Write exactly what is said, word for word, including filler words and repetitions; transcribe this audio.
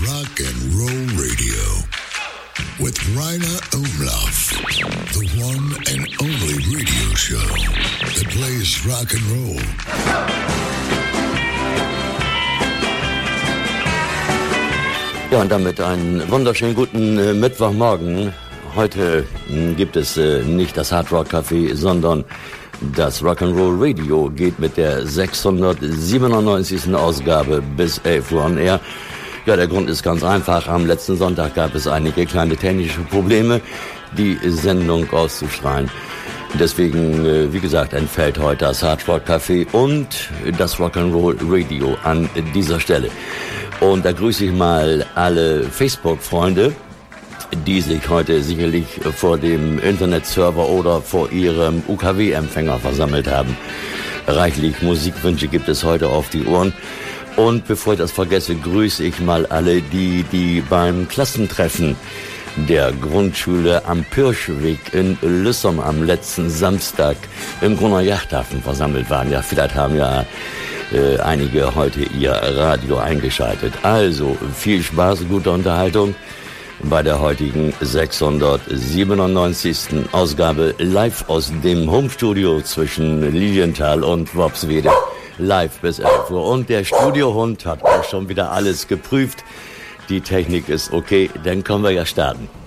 Rock and Roll Radio with Rainer Umlauf, the one and only radio show that plays rock and roll. Ja, und damit einen wunderschönen guten äh, Mittwochmorgen. Heute äh, gibt es äh, nicht das Hard Rock Café, sondern das Rock'n'Roll Radio geht mit der sechshundertsiebenundneunzigsten Ausgabe bis elf Uhr on Air. Ja, der Grund ist ganz einfach. Am letzten Sonntag gab es einige kleine technische Probleme, die Sendung auszustrahlen. Deswegen, äh, wie gesagt, entfällt heute das Hard Rock Café und das Rock'n'Roll Radio an dieser Stelle. Und da grüße ich mal alle Facebook-Freunde, die sich heute sicherlich vor dem Internetserver oder vor ihrem U K W-Empfänger versammelt haben. Reichlich Musikwünsche gibt es heute auf die Ohren. Und bevor ich das vergesse, grüße ich mal alle, die, die beim Klassentreffen der Grundschule am Pirschweg in Lüssum am letzten Samstag im Gruner Yachthafen versammelt waren. Ja, vielleicht haben ja äh, einige heute ihr Radio eingeschaltet. Also, viel Spaß, gute Unterhaltung bei der heutigen sechshundertsiebenundneunzigsten Ausgabe live aus dem Homestudio zwischen Lilienthal und Worpswede. Live bis elf Uhr. Und der Studiohund hat auch schon wieder alles geprüft. Die Technik ist okay, dann können wir ja starten.